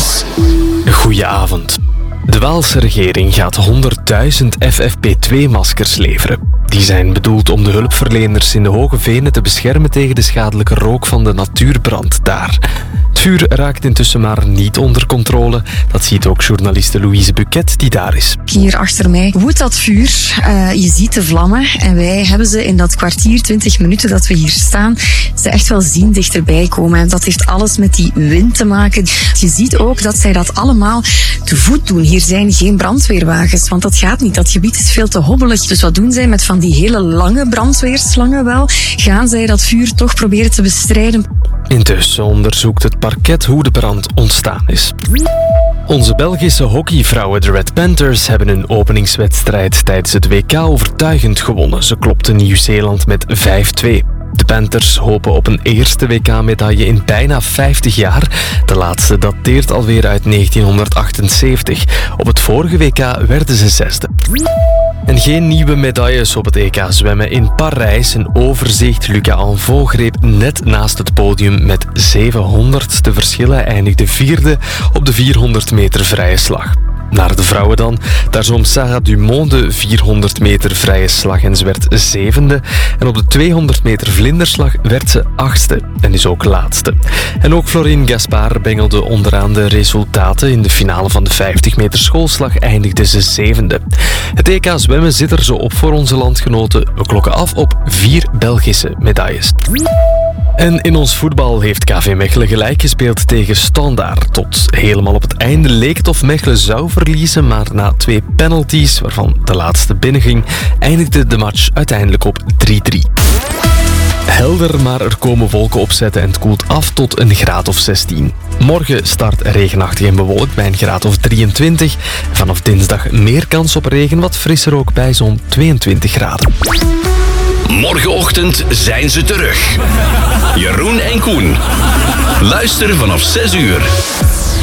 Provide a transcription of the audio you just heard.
Nieuws. Goedenavond. De Waalse regering gaat 100.000 FFP2-maskers leveren. Die zijn bedoeld om de hulpverleners in de Hoge Venen te beschermen tegen de schadelijke rook van de natuurbrand daar. Het vuur raakt intussen maar niet onder controle. Dat ziet ook journaliste Louise Buquet, die daar is. Hier achter mij woedt dat vuur. Je ziet de vlammen en wij hebben ze in dat kwartier, 20 minuten dat we hier staan, ze echt wel zien dichterbij komen. En dat heeft alles met die wind te maken. Je ziet ook dat zij dat allemaal te voet doen. Hier zijn geen brandweerwagens, want dat gaat niet. Dat gebied is veel te hobbelig. Dus wat doen zij met van die hele lange brandweerslangen wel? Gaan zij dat vuur toch proberen te bestrijden? Intussen onderzoekt het parket hoe de brand ontstaan is. Onze Belgische hockeyvrouwen, de Red Panthers, hebben hun openingswedstrijd tijdens het WK overtuigend gewonnen. Ze klopten Nieuw-Zeeland met 5-2. De Panthers hopen op een eerste WK-medaille in bijna 50 jaar. De laatste dateert alweer uit 1978. Op het vorige WK werden ze zesde. En geen nieuwe medailles op het EK zwemmen in Parijs. Een overzicht. Luca Anvaux greep net naast het podium met 700ste verschillen. Eindigde vierde op de 400 meter vrije slag. Naar de vrouwen dan. Daar zwom Sarah Dumont de 400 meter vrije slag en ze werd zevende. En op de 200 meter vlinderslag werd ze achtste en is ook laatste. En ook Florine Gaspard bengelde onderaan de resultaten. In de finale van de 50 meter schoolslag eindigde ze zevende. Het EK zwemmen zit er zo op voor onze landgenoten. We klokken af op 4 Belgische medailles. En in ons voetbal heeft KV Mechelen gelijk gespeeld tegen Standaard. Tot helemaal op het einde leek het of Mechelen zou verliezen, maar na 2 penalties, waarvan de laatste binnenging, eindigde de match uiteindelijk op 3-3. Helder, maar er komen wolken opzetten en het koelt af tot een graad of 16. Morgen start regenachtig en bewolkt bij een graad of 23. Vanaf dinsdag meer kans op regen, wat frisser ook bij zo'n 22 graden. Morgenochtend zijn ze terug. Jeroen en Koen. Luister vanaf 6 uur.